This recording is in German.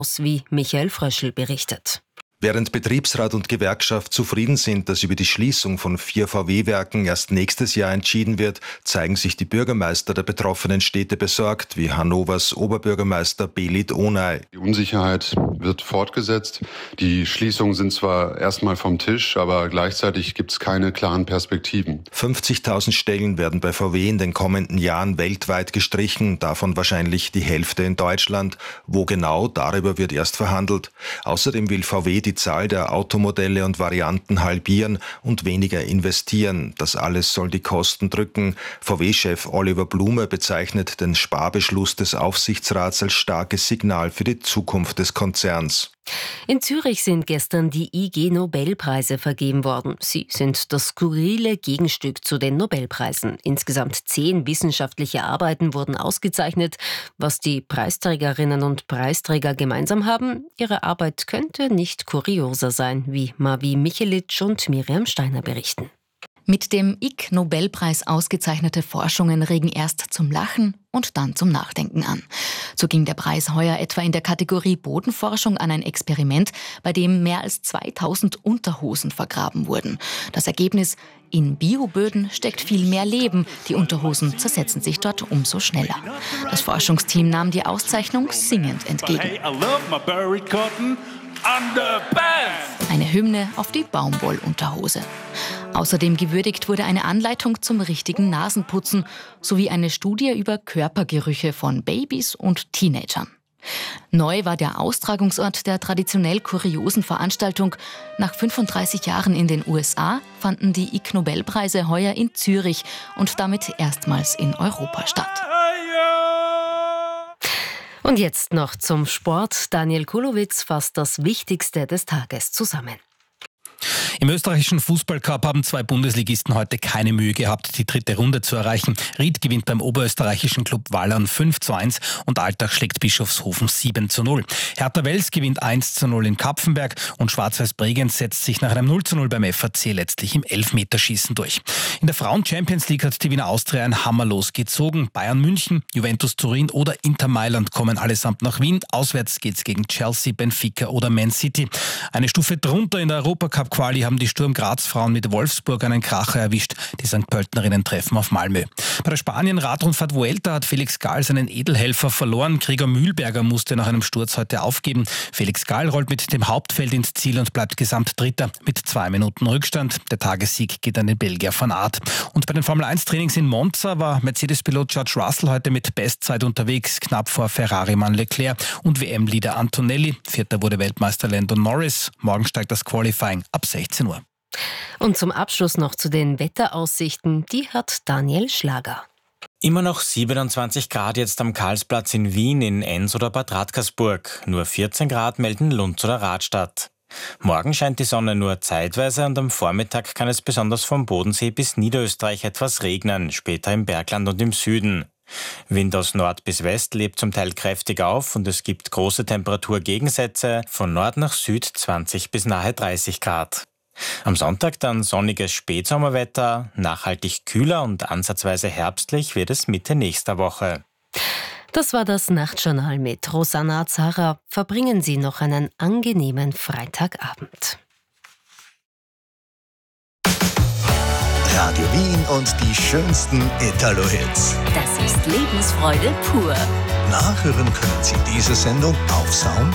wie Michael Fröschl berichtet. Während Betriebsrat und Gewerkschaft zufrieden sind, dass über die Schließung von 4 VW-Werken erst nächstes Jahr entschieden wird, zeigen sich die Bürgermeister der betroffenen Städte besorgt, wie Hannovers Oberbürgermeister Belit Onay. Die Unsicherheit wird fortgesetzt. Die Schließungen sind zwar erstmal vom Tisch, aber gleichzeitig gibt es keine klaren Perspektiven. 50.000 Stellen werden bei VW in den kommenden Jahren weltweit gestrichen, davon wahrscheinlich die Hälfte in Deutschland. Wo genau, darüber wird erst verhandelt. Außerdem will VW die Zahl der Automodelle und Varianten halbieren und weniger investieren. Das alles soll die Kosten drücken. VW-Chef Oliver Blume bezeichnet den Sparbeschluss des Aufsichtsrats als starkes Signal für die Zukunft des Konzerns. In Zürich sind gestern die IG-Nobelpreise vergeben worden. Sie sind das skurrile Gegenstück zu den Nobelpreisen. Insgesamt 10 wissenschaftliche Arbeiten wurden ausgezeichnet. Was die Preisträgerinnen und Preisträger gemeinsam haben, ihre Arbeit könnte nicht kurioser sein, wie Mavi Michelic und Miriam Steiner berichten. Mit dem Ig-Nobelpreis ausgezeichnete Forschungen regen erst zum Lachen und dann zum Nachdenken an. So ging der Preis heuer etwa in der Kategorie Bodenforschung an ein Experiment, bei dem mehr als 2000 Unterhosen vergraben wurden. Das Ergebnis: in Bioböden steckt viel mehr Leben. Die Unterhosen zersetzen sich dort umso schneller. Das Forschungsteam nahm die Auszeichnung singend entgegen. Eine Hymne auf die Baumwollunterhose. Außerdem gewürdigt wurde eine Anleitung zum richtigen Nasenputzen sowie eine Studie über Körpergerüche von Babys und Teenagern. Neu war der Austragungsort der traditionell kuriosen Veranstaltung. Nach 35 Jahren in den USA fanden die Ig-Nobelpreise heuer in Zürich und damit erstmals in Europa statt. Und jetzt noch zum Sport. Daniel Kulowitz fasst das Wichtigste des Tages zusammen. Im österreichischen Fußballcup haben 2 Bundesligisten heute keine Mühe gehabt, die 3. Runde zu erreichen. Ried gewinnt beim oberösterreichischen Club Wallern 5:1 und Altach schlägt Bischofshofen 7:0. Hertha Wels gewinnt 1:0 in Kapfenberg und Schwarz-Weiß Bregenz setzt sich nach einem 0:0 beim FAC letztlich im Elfmeterschießen durch. In der Frauen-Champions League hat die Wiener Austria ein Hammerlos gezogen. Bayern München, Juventus Turin oder Inter Mailand kommen allesamt nach Wien. Auswärts geht's gegen Chelsea, Benfica oder Man City. Eine Stufe drunter in der Europacup-Quali haben die Sturm Graz-Frauen mit Wolfsburg einen Kracher erwischt. Die St. Pöltenerinnen treffen auf Malmö. Bei der Spanien-Radrundfahrt Vuelta hat Felix Gall seinen Edelhelfer verloren. Gregor Mühlberger musste nach einem Sturz heute aufgeben. Felix Gall rollt mit dem Hauptfeld ins Ziel und bleibt Gesamtdritter mit 2 Minuten Rückstand. Der Tagessieg geht an den Belgier Van Aert. Und bei den Formel-1-Trainings in Monza war Mercedes-Pilot George Russell heute mit Bestzeit unterwegs, knapp vor Ferrari-Mann Leclerc und WM-Leader Antonelli. 4. wurde Weltmeister Lando Norris. Morgen steigt das Qualifying ab 16 Uhr. Und zum Abschluss noch zu den Wetteraussichten. Die hat Daniel Schlager. Immer noch 27 Grad jetzt am Karlsplatz in Wien, in Enns oder Bad Radkersburg. Nur 14 Grad melden Lunds oder Radstadt. Morgen scheint die Sonne nur zeitweise und am Vormittag kann es besonders vom Bodensee bis Niederösterreich etwas regnen, später im Bergland und im Süden. Wind aus Nord bis West lebt zum Teil kräftig auf und es gibt große Temperaturgegensätze, von Nord nach Süd 20 bis nahe 30 Grad. Am Sonntag dann sonniges Spätsommerwetter, nachhaltig kühler und ansatzweise herbstlich wird es Mitte nächster Woche. Das war das Nachtjournal mit Rosanna Zara. Verbringen Sie noch einen angenehmen Freitagabend. Radio Wien und die schönsten Italo-Hits. Das ist Lebensfreude pur. Nachhören können Sie diese Sendung auf Sound